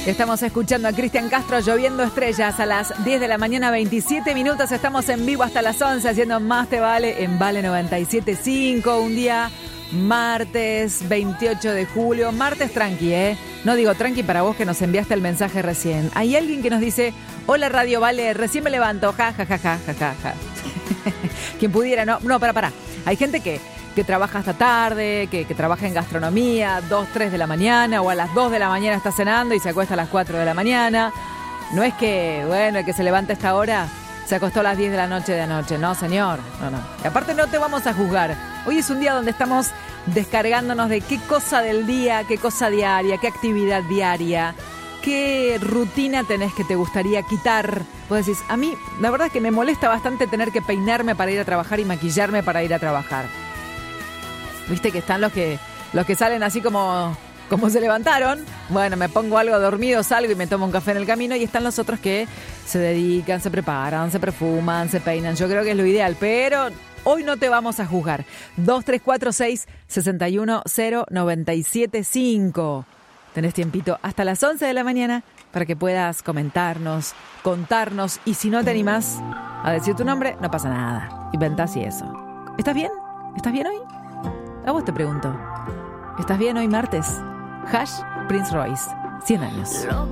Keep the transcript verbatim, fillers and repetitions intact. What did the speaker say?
Estamos escuchando a Cristian Castro, Lloviendo Estrellas, a las diez de la mañana, veintisiete minutos. Estamos en vivo hasta las once, haciendo Más Te Vale en Vale noventa y siete punto cinco. Un día martes veintiocho de julio. Martes tranqui, ¿eh? No digo tranqui para vos que nos enviaste el mensaje recién. Hay alguien que nos dice: hola Radio Vale, recién me levanto. Ja, ja, ja, ja, ja, ja, ja. Quien pudiera, no, no, para, para. Hay gente que... que trabaja hasta tarde, que, que trabaja en gastronomía, dos, tres de la mañana, o a las dos de la mañana está cenando y se acuesta a las cuatro de la mañana. No es que, bueno, el que se levanta a esta hora se acostó a las diez de la noche de anoche. No, señor. No, no. Y aparte no te vamos a juzgar. Hoy es un día donde estamos descargándonos de qué cosa del día, qué cosa diaria, qué actividad diaria, qué rutina tenés que te gustaría quitar. Vos decís, a mí la verdad es que me molesta bastante tener que peinarme para ir a trabajar y maquillarme para ir a trabajar. Viste que están los que los que salen así como, como se levantaron. Bueno, me pongo algo dormido, salgo y me tomo un café en el camino. Y están los otros que se dedican, se preparan, se perfuman, se peinan. Yo creo que es lo ideal, pero hoy no te vamos a juzgar. dos tres cuatro seis, seis uno cero, nueve siete cinco. Tenés tiempito hasta las once de la mañana para que puedas comentarnos, contarnos. Y si no te animás a decir tu nombre, no pasa nada. Inventás y eso. ¿Estás bien? ¿Estás bien hoy? A vos te pregunto, ¿estás bien hoy martes? Hash Prince Royce, cien años.